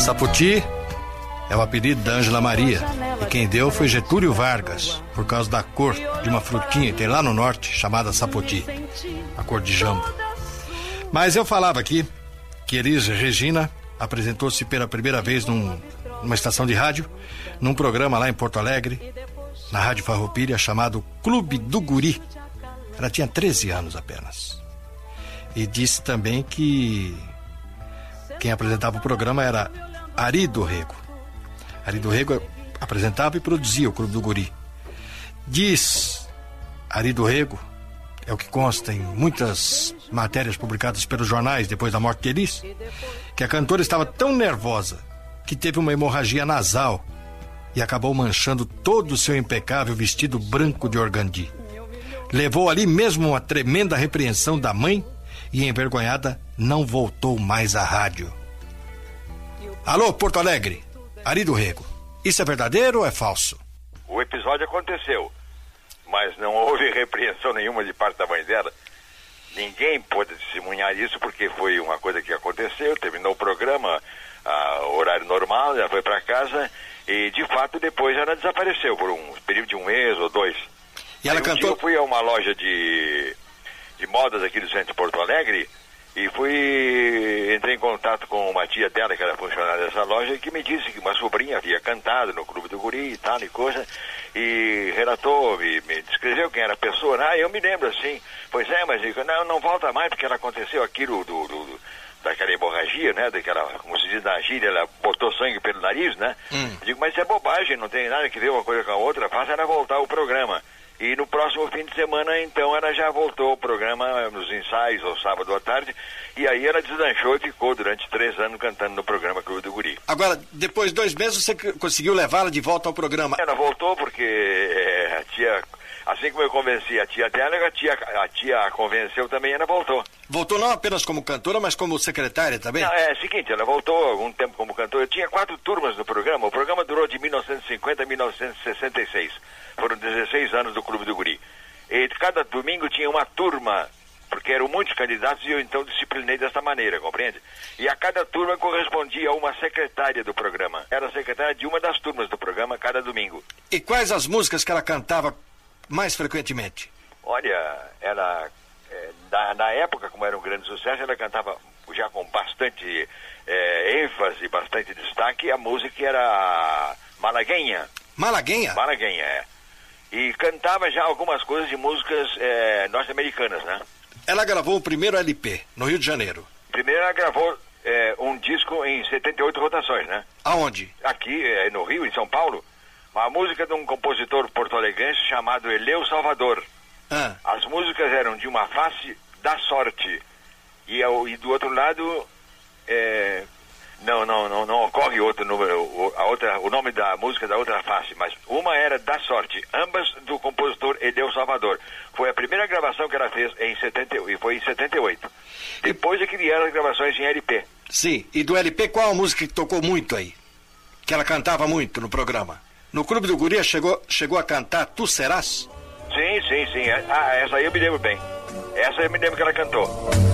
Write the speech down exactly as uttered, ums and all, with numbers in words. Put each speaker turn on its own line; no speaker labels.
Sapoti é o apelido da Ângela Maria, e quem deu foi Getúlio Vargas, por causa da cor de uma frutinha que tem lá no norte, chamada sapoti, a cor de jambo. Mas eu falava aqui que Elis Regina apresentou-se pela primeira vez num, numa estação de rádio, num programa lá em Porto Alegre, na Rádio Farroupilha, chamado Clube do Guri. Ela tinha treze anos apenas. E disse também que quem apresentava o programa era Ari do Rego. Ari do Rego apresentava e produzia o Clube do Guri. Diz Ari do Rego, é o que consta em muitas matérias publicadas pelos jornais depois da morte de Elis, que a cantora estava tão nervosa que teve uma hemorragia nasal e acabou manchando todo o seu impecável vestido branco de organdi. Levou ali mesmo uma tremenda repreensão da mãe e, envergonhada, não voltou mais à rádio. Alô, Porto Alegre, Ari do Rego, isso é verdadeiro ou é falso?
O episódio aconteceu, mas não houve repreensão nenhuma de parte da mãe dela. Ninguém pôde testemunhar isso porque foi uma coisa que aconteceu, terminou o programa, a horário normal, ela foi para casa e, de fato, depois ela desapareceu por um período de um mês ou dois.
E ela
um
cantou...
dia eu fui a uma loja de, de modas aqui do centro de Porto Alegre e fui, entrei em contato com uma tia dela, que era funcionária dessa loja, que me disse que uma sobrinha havia cantado no Clube do Guri e tal e coisa, e relatou, me, me descreveu quem era a pessoa. Ah, eu me lembro assim, pois é, mas digo, não, não volta mais porque ela aconteceu aquilo do, do, do daquela hemorragia, né, daquela, como se diz na gíria, ela botou sangue pelo nariz, né? Hum. Digo, mas isso é bobagem, não tem nada que ver uma coisa com a outra, faça ela voltar ao programa. E no próximo fim de semana, então, ela já voltou ao programa nos ensaios, ao sábado à tarde, e aí ela deslanchou e ficou durante três anos cantando no programa Clube do Guri.
Agora, depois de dois meses, você conseguiu levá-la de volta ao programa?
Ela voltou porque é, a tia, assim como eu convenci a tia dela, a tia, a tia a convenceu também, ela voltou.
Voltou não apenas como cantora, mas como secretária também?
Não, é o seguinte, ela voltou algum tempo como cantora. Eu tinha quatro turmas no programa, o programa durou de mil novecentos e cinquenta a mil novecentos e sessenta e seis. Foram dezesseis anos do Clube do Guri. E cada domingo tinha uma turma, porque eram muitos candidatos e eu então disciplinei dessa maneira, compreende? E a cada turma correspondia a uma secretária do programa. Era a secretária de uma das turmas do programa cada domingo.
E quais as músicas que ela cantava mais frequentemente?
Olha, ela, é, na, na época, como era um grande sucesso, ela cantava já com bastante é, ênfase, bastante destaque, a música que era Malaguenha.
Malaguenha?
Malaguenha, é. E cantava já algumas coisas de músicas é, norte-americanas, né?
Ela gravou o primeiro L P, no Rio de Janeiro.
Primeiro ela gravou é, um disco em setenta e oito rotações, né?
Aonde?
Aqui, é, no Rio, em São Paulo. Uma música de um compositor porto-alegrense chamado Eleu Salvador.
Ah.
As músicas eram de uma face da sorte. E, ao, e do outro lado... É, Não, não, não, não ocorre outro número, a outra, o nome da música da outra face, mas uma era Da Sorte, ambas do compositor Eleu Salvador. Foi a primeira gravação que ela fez em setenta e foi em setenta e oito. Depois é que vieram as gravações em L P.
Sim, e do L P qual a música que tocou muito aí? Que ela cantava muito no programa? No Clube do Guri chegou, chegou a cantar Tu Serás?
Sim, sim, sim. Ah, essa aí eu me lembro bem. Essa eu me lembro que ela cantou.